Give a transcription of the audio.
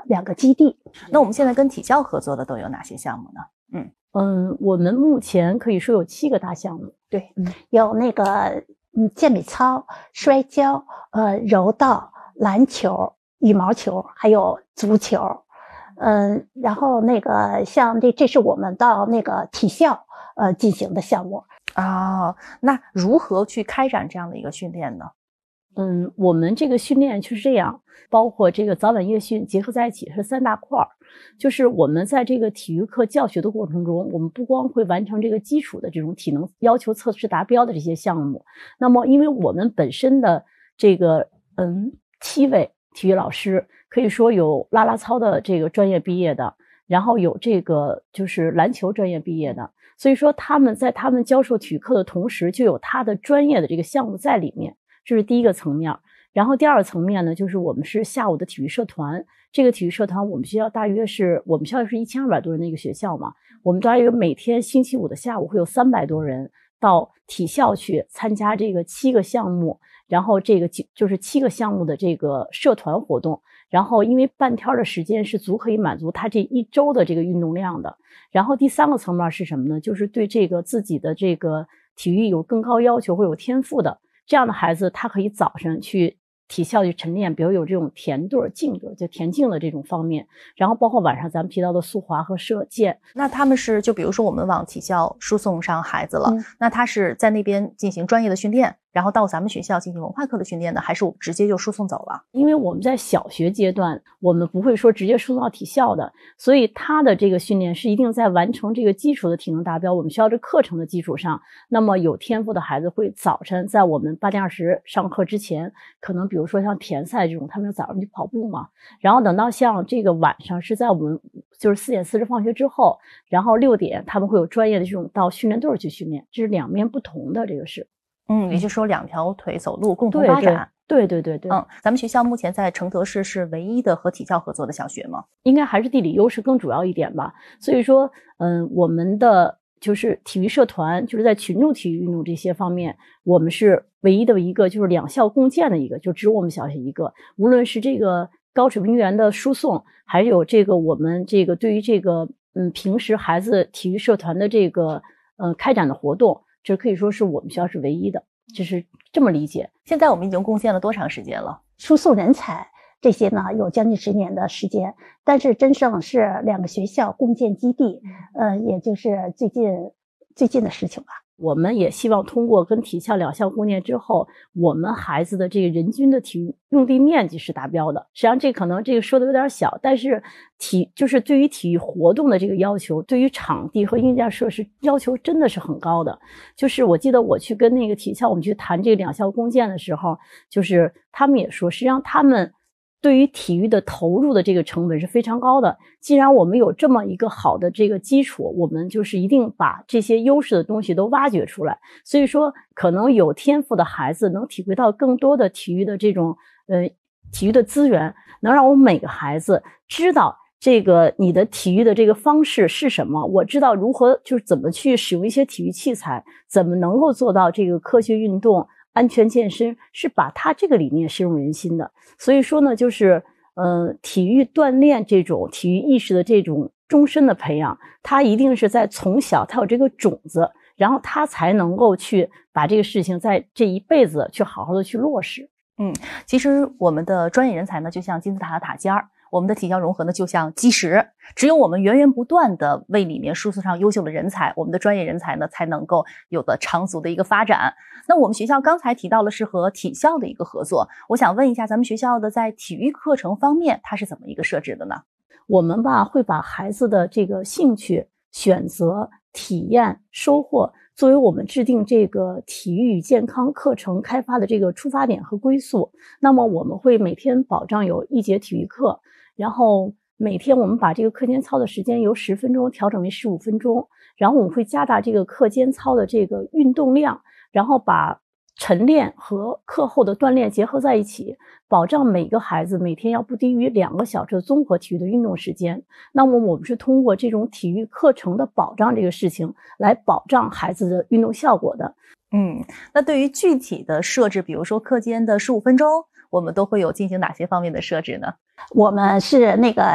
2个基地。 那我们现在跟体校合作的都有哪些项目呢？ 我们目前可以说有7个大项目。 对， 有那个健美操、摔跤、柔道、篮球、羽毛球，还有足球。然后那个像这是我们到那个体校进行的项目。 那如何去开展这样的一个训练呢？ 我们这个训练就是这样，包括这个早晚夜训结合在一起是3大块。就是我们在这个体育课教学的过程中，我们不光会完成这个基础的这种体能要求测试达标的这些项目，那么因为我们本身的这个7位体育老师，可以说有啦操的这个专业毕业的，然后有这个就是篮球专业毕业的，所以说他们在他们教授体育课的同时，就有他的专业的这个项目在里面，这是第一个层面。然后第2个层面呢，就是我们是下午的体育社团。这个体育社团我们学校大约是1200多人的一个学校嘛，我们大约每天星期五的下午会有300多人到体校去参加这个7个项目，然后这个就是7个项目的这个社团活动。然后因为半天的时间是足可以满足他这1周的这个运动量的。然后第3个层面是什么呢？就是对这个自己的这个体育有更高要求或有天赋的这样的孩子，他可以早上去体校去晨练，比如有这种田队、径队，就田径的这种方面，然后包括晚上咱们提到的速滑和射箭。 那他们是就比如说我们往体校输送上孩子了，那他是在那边进行专业的训练，然后到咱们学校进行文化课的训练呢，还是我们直接就输送走了？ 因为我们在小学阶段，我们不会说直接输送到体校的，所以他的这个训练是一定在完成这个基础的体能达标，我们学校这课程的基础上，那么有天赋的孩子会早晨在我们8点20上课之前，可能比如说像田赛这种，他们早上去跑步嘛，然后等到像这个晚上是在我们就是4点40放学之后，然后6点他们会有专业的这种到训练队去训练，这是2面不同的，这个是。 也就是说2条腿走路共同发展。 对。 咱们学校目前在承德市是唯一的和体校合作的小学吗？ 应该还是地理优势更主要一点吧。所以说，我们的就是体育社团，就是在群众体育运动这些方面，我们是唯一的一个，就是2校共建的一个，就只有我们小学一个。无论是这个高水平员的输送，还有这个我们这个对于这个平时孩子体育社团的这个开展的活动。这可以说是我们学校是唯一的，就是这么理解。 现在我们已经贡献了多长时间了？ 输送人才这些呢，有将近10年的时间，但是真正是2个学校共建基地，也就是最近的事情吧。我们也希望通过跟体校2校共建之后，我们孩子的这个人均的体育用地面积是达标的。实际上这可能这个说的有点小，但是就是对于体育活动的这个要求，对于场地和硬件设施要求真的是很高的。就是我记得我去跟那个体校我们去谈这个2校共建的时候，就是他们也说，实际上他们对于体育的投入的这个成本是非常高的。既然我们有这么一个好的这个基础，我们就是一定把这些优势的东西都挖掘出来。所以说可能有天赋的孩子能体会到更多的体育的这种体育的资源，能让我们每个孩子知道这个你的体育的这个方式是什么，我知道如何就是怎么去使用一些体育器材，怎么能够做到这个科学运动安全健身，是把他这个理念深入人心的。所以说呢，就是体育锻炼这种体育意识的这种终身的培养，他一定是在从小他有这个种子，然后他才能够去把这个事情在这一辈子去好好的去落实。 其实我们的专业人才呢，就像金字塔的塔尖儿，我们的体校融合呢，就像基石。只有我们源源不断的为里面输送上优秀的人才，我们的专业人才呢，才能够有的长足的一个发展。那我们学校刚才提到了是和体校的一个合作，我想问一下，咱们学校的在体育课程方面，它是怎么一个设置的呢？ 我们会把孩子的这个兴趣、选择、体验、收获作为我们制定这个体育与健康课程开发的这个出发点和归宿。那么我们会每天保障有1节体育课，然后每天我们把这个课间操的时间由10分钟调整为15分钟，然后我们会加大这个课间操的这个运动量，然后把晨练和课后的锻炼结合在一起，保障每个孩子每天要不低于2个小时的综合体育的运动时间。那么我们是通过这种体育课程的保障这个事情来保障孩子的运动效果的。 那对于具体的设置，比如说课间的15分钟，我们都会有进行哪些方面的设置呢？ 我们是那个